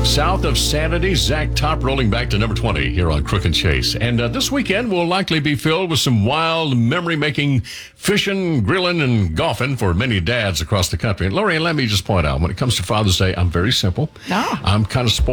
South of Sanity, Zach Top rolling back to number 20 here on Crook and Chase. And this weekend will likely be filled with some wild memory-making fishing, grilling, and golfing for many dads across the country. And Lori, let me just point out, when it comes to Father's Day, I'm very simple. Oh. I'm kind of spoiled.